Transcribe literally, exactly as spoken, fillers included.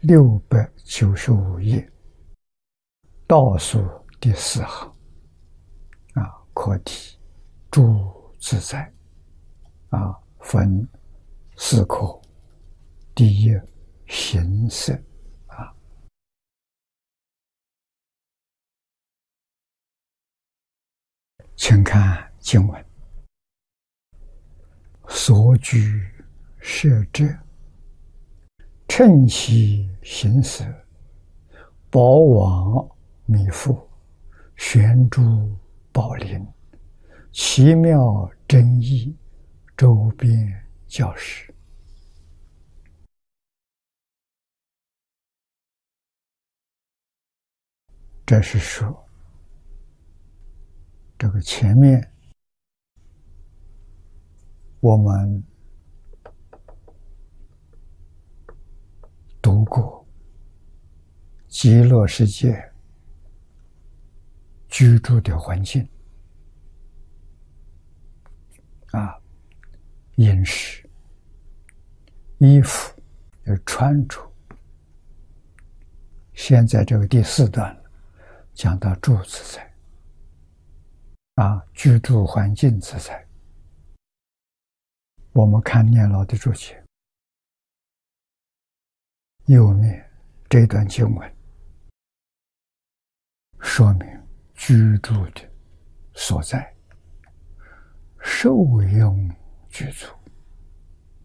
六百九十五页倒数第四行啊，课题住自在啊，分四科。第一，形色啊，请看经文：所居舍者，称其形色，宝王弥覆，悬珠宝林，奇妙真义，周边教室。这是说，这个前面我们读过极乐世界居住的环境啊，饮食、衣服的穿着。现在这个第四段讲到住自在啊，居住环境自在。我们看念老的注解，右面这段经文说明居住的所在，受用具足